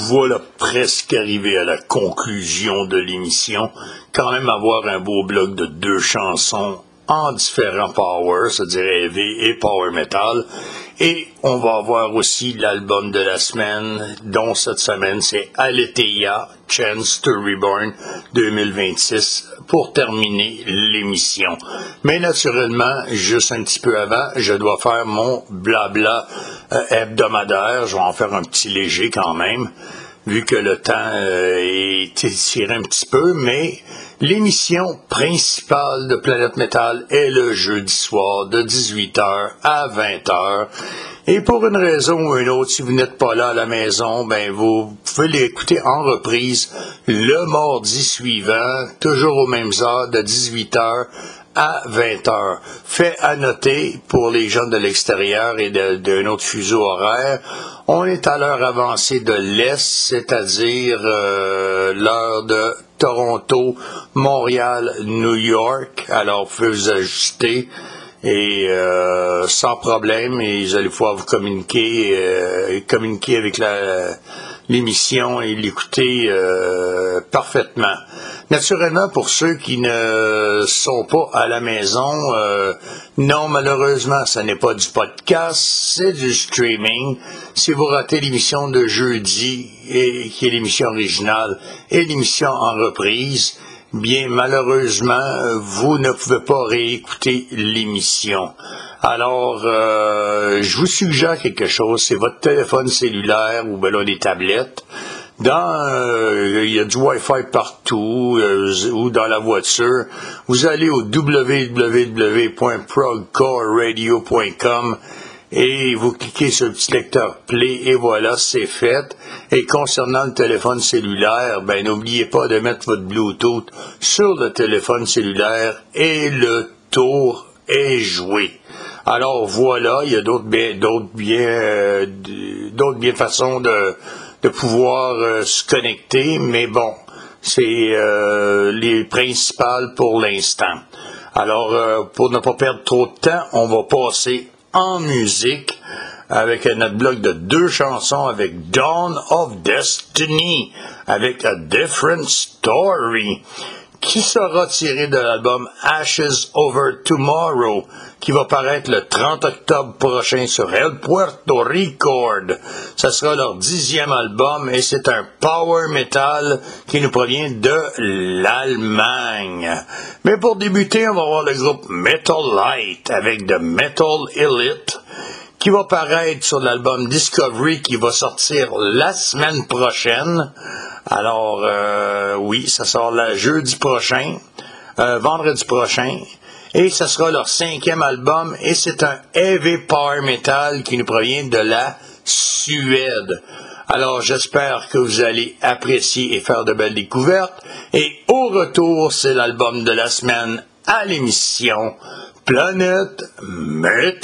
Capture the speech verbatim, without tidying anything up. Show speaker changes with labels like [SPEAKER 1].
[SPEAKER 1] voilà presque arrivé à la conclusion de l'émission. Quand même avoir un beau bloc de deux chansons en différents power, c'est-à-dire heavy et power metal. Et on va avoir aussi l'album de la semaine, dont cette semaine c'est Aletheia, Chance to Reborn deux mille vingt-six, pour terminer l'émission. Mais naturellement, juste un petit peu avant, je dois faire mon blabla euh, hebdomadaire. Je vais en faire un petit léger quand même, vu que le temps euh, est étiré un petit peu, mais l'émission principale de Planète Métal est le jeudi soir de dix-huit heures à vingt heures. Et pour une raison ou une autre, si vous n'êtes pas là à la maison, ben vous pouvez l'écouter en reprise le mardi suivant, toujours aux mêmes heures, de dix-huit heures à vingt heures. Fait à noter pour les gens de l'extérieur et d'un autre fuseau horaire, on est à l'heure avancée de l'Est, c'est-à-dire euh, l'heure de Toronto, Montréal, New York. Alors, vous pouvez vous ajuster et euh, sans problème, et vous allez pouvoir vous communiquer, euh, communiquer avec la, l'émission et l'écouter euh, parfaitement. Naturellement, pour ceux qui ne sont pas à la maison, euh, non, malheureusement, ce n'est pas du podcast, c'est du streaming. Si vous ratez l'émission de jeudi, et, qui est l'émission originale, et l'émission en reprise, bien, malheureusement, vous ne pouvez pas réécouter l'émission. Alors, euh, je vous suggère quelque chose, c'est votre téléphone cellulaire ou ben là, des tablettes. Dans, euh, il y a du Wi-Fi partout, euh, ou dans la voiture. Vous allez au w w w point progcore radio point com et vous cliquez sur le petit lecteur Play et voilà, c'est fait. Et concernant le téléphone cellulaire, ben n'oubliez pas de mettre votre Bluetooth sur le téléphone cellulaire et le tour est joué. Alors voilà, il y a d'autres bien, d'autres bien, euh, d'autres bien façons de de pouvoir euh, se connecter, mais bon, c'est euh, les principales pour l'instant. Alors, euh, pour ne pas perdre trop de temps, on va passer en musique avec notre bloc de deux chansons avec Dawn of Destiny, avec A Different Story, qui sera tiré de l'album Ashes Over Tomorrow, qui va paraître le trente octobre prochain sur El Puerto Record. Ça sera leur dixième album et c'est un power metal qui nous provient de l'Allemagne. Mais pour débuter, on va voir le groupe Metal Light avec The Metal Elite, qui va paraître sur l'album Discovery qui va sortir la semaine prochaine. Alors, euh, oui, ça sort le jeudi prochain, euh, vendredi prochain, et ça sera leur cinquième album, et c'est un heavy power metal qui nous provient de la Suède. Alors, j'espère que vous allez apprécier et faire de belles découvertes, et au retour, c'est l'album de la semaine à l'émission Planète Métal.